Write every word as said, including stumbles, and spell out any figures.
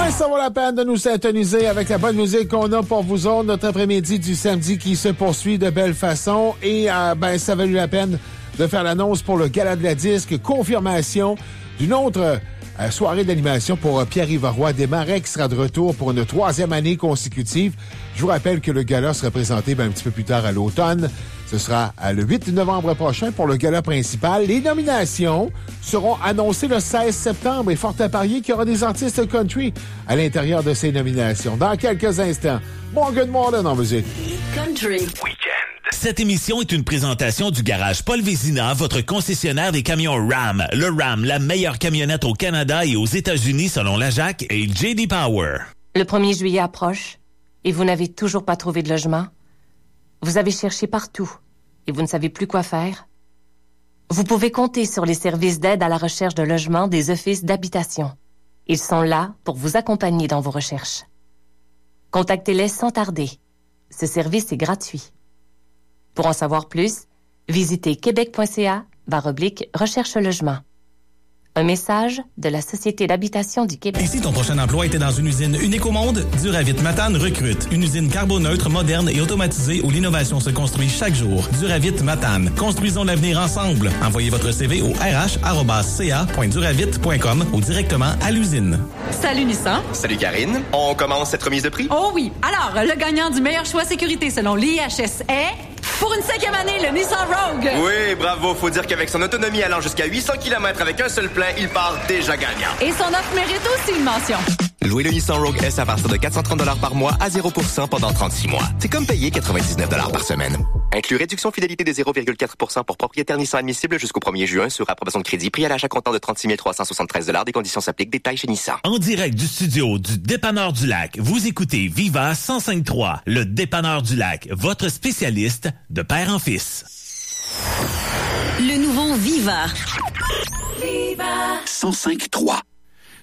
Et ça vaut la peine de nous syntoniser avec la bonne musique qu'on a pour vous autres. Notre après-midi du samedi qui se poursuit de belle façon. Et euh, ben ça valut la peine de faire l'annonce pour le Gala de la disque. Confirmation d'une autre euh, soirée d'animation pour euh, Pierre-Yves Roy Desmarais qui sera de retour pour une troisième année consécutive. Je vous rappelle que le gala sera présenté ben, un petit peu plus tard à l'automne. Ce sera euh, le huit novembre prochain pour le gala principal. Les nominations seront annoncées le seize septembre et fort à parier qu'il y aura des artistes country à l'intérieur de ces nominations. Dans quelques instants, bon good morning en musique. Country Weekend. Cette émission est une présentation du garage Paul Vézina, votre concessionnaire des camions Ram. Le Ram, la meilleure camionnette au Canada et aux États-Unis selon la Jack et J D Power. Le premier juillet approche et vous n'avez toujours pas trouvé de logement? Vous avez cherché partout et vous ne savez plus quoi faire? Vous pouvez compter sur les services d'aide à la recherche de logement des offices d'habitation. Ils sont là pour vous accompagner dans vos recherches. Contactez-les sans tarder. Ce service est gratuit. Pour en savoir plus, visitez québec.ca barre oblique recherche logement. Un message de la Société d'habitation du Québec. Et si ton prochain emploi était dans une usine unique au monde, Duravit Matane recrute. Une usine carboneutre, moderne et automatisée où l'innovation se construit chaque jour. Duravit Matane. Construisons l'avenir ensemble. Envoyez votre C V au r h arobase c a point duravit point com ou directement à l'usine. Salut Nissan. Salut Karine. On commence cette remise de prix? Oh oui. Alors, le gagnant du meilleur choix sécurité selon l'I H S est... Pour une cinquième année, le Nissan Rogue! Oui, bravo. Faut dire qu'avec son autonomie allant jusqu'à huit cents kilomètres avec un seul plein, il part déjà gagnant. Et son offre mérite aussi une mention. Louez le Nissan Rogue S à partir de quatre cent trente dollars par mois à zéro pour cent pendant trente-six mois. C'est comme payer quatre-vingt-dix-neuf dollars par semaine. Inclus réduction fidélité de zéro virgule quatre pour cent pour propriétaire Nissan admissible jusqu'au premier juin sur approbation de crédit. Prix à l'achat comptant de trente-six mille trois cent soixante-treize dollars. Des conditions s'appliquent. Détails chez Nissan. En direct du studio du Dépanneur du Lac, vous écoutez Viva cent cinq trois, le Dépanneur du Lac, votre spécialiste de père en fils. Le nouveau Viva. Viva cent cinq trois.